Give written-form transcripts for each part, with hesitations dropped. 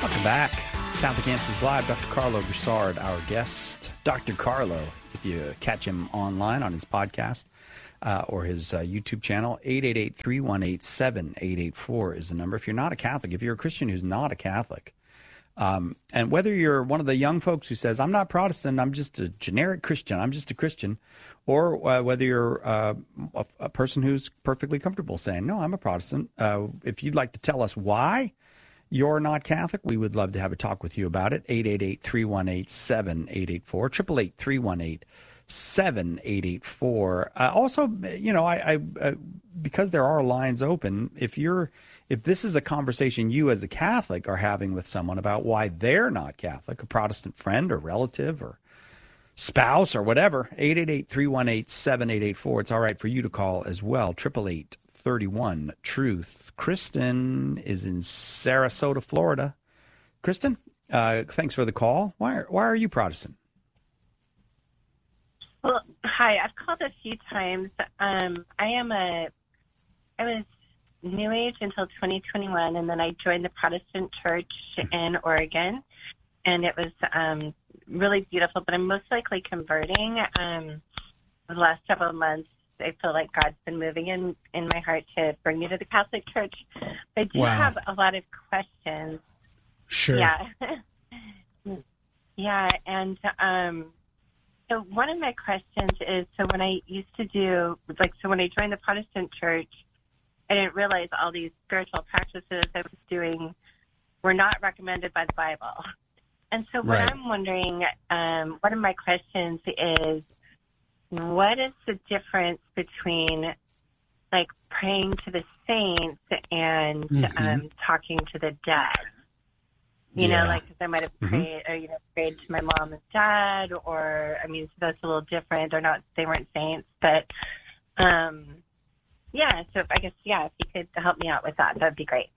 Welcome back. Catholic Answers Live. Dr. Carlo Broussard, our guest. Dr. Carlo, if you catch him online on his podcast or his YouTube channel, 888-318-7884 is the number. If you're not a Catholic, if you're a Christian who's not a Catholic, and whether you're one of the young folks who says, I'm not Protestant, I'm just a generic Christian, I'm just a Christian, or whether you're a person who's perfectly comfortable saying, no, I'm a Protestant, if you'd like to tell us why you're not Catholic, we would love to have a talk with you about it. 888-318-7884, 888-318-7884. Also, I because there are lines open, if this is a conversation you as a Catholic are having with someone about why they're not Catholic, a Protestant friend or relative or spouse or whatever, 888-318-7884. It's all right for you to call as well, 888-31-TRUTH. Kristen is in Sarasota, Florida. Kristen, thanks for the call. Why are you Protestant? Well, hi. I've called a few times. I was New Age until 2021, and then I joined the Protestant Church in Oregon, and it was really beautiful. But I'm most likely converting. The last several months, I feel like God's been moving in my heart to bring me to the Catholic Church. But I do have a lot of questions. Sure. Yeah. Yeah, and so one of my questions is, when I when I joined the Protestant Church, I didn't realize all these spiritual practices I was doing were not recommended by the Bible. And so what I'm wondering, one of my questions is, what is the difference between praying to the saints and talking to the dead? Because I might have prayed, prayed to my mom and dad, or so that's a little different. They weren't saints, but So if you could help me out with that, that'd be great.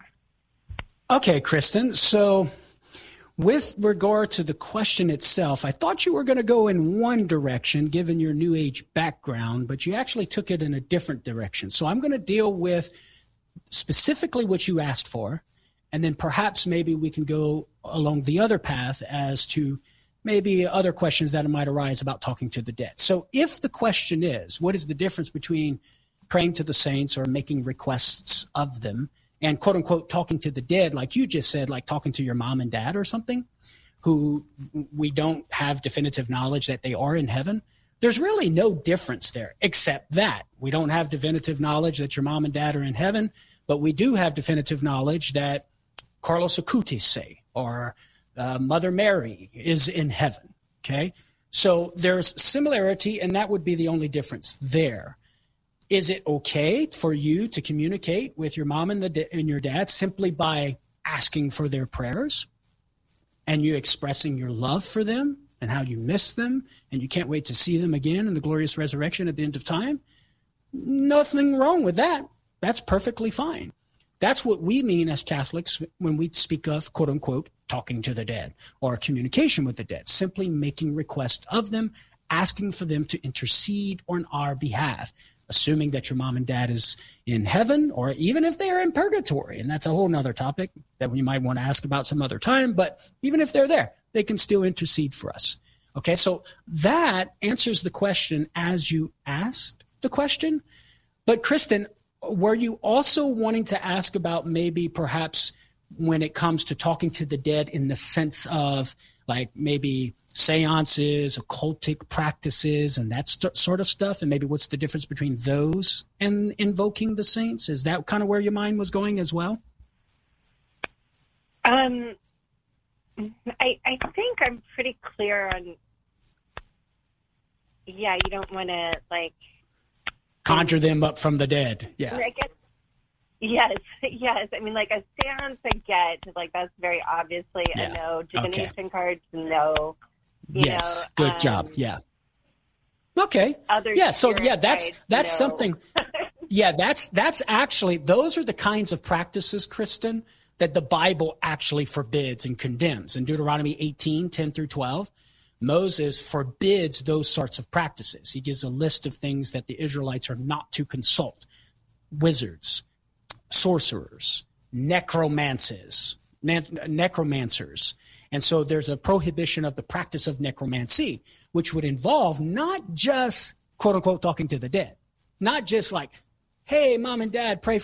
Okay, Kristen. So, with regard to the question itself, I thought you were going to go in one direction, given your New Age background, but you actually took it in a different direction. So I'm going to deal with specifically what you asked for, and then perhaps maybe we can go along the other path as to maybe other questions that might arise about talking to the dead. So if the question is, what is the difference between praying to the saints or making requests of them and quote unquote talking to the dead, like you just said, like talking to your mom and dad or something, who we don't have definitive knowledge that they are in heaven, there's really no difference there, except that we don't have definitive knowledge that your mom and dad are in heaven, but we do have definitive knowledge that Carlos Acutis say, or Mother Mary is in heaven. Okay. So there's similarity, and that would be the only difference there. Is it okay for you to communicate with your mom and your dad simply by asking for their prayers and you expressing your love for them and how you miss them and you can't wait to see them again in the glorious resurrection at the end of time? Nothing wrong with that. That's perfectly fine. That's what we mean as Catholics when we speak of, quote unquote, talking to the dead or communication with the dead, simply making request of them, asking for them to intercede on our behalf, assuming that your mom and dad is in heaven, or even if they are in purgatory. And that's a whole nother topic that we might want to ask about some other time. But even if they're there, they can still intercede for us. Okay, so that answers the question as you asked the question. But Kristen, were you also wanting to ask about maybe perhaps when it comes to talking to the dead in the sense of like maybe seances, occultic practices, and that sort of stuff, and maybe what's the difference between those and invoking the saints? Is that kind of where your mind was going as well? I think I'm pretty clear on, you don't want to, conjure them up from the dead. Yeah. Yes. I mean, a seance I get, that's very obviously a no. Divination cards, no. Yes, good job. Yeah. Okay. That's no. something. That's actually, those are the kinds of practices, Kristen, that the Bible actually forbids and condemns. In Deuteronomy 18, 10 through 12, Moses forbids those sorts of practices. He gives a list of things that the Israelites are not to consult: wizards, sorcerers, necromancies, necromancers. And so there's a prohibition of the practice of necromancy, which would involve not just, quote unquote, talking to the dead, not just like, hey, mom and dad, pray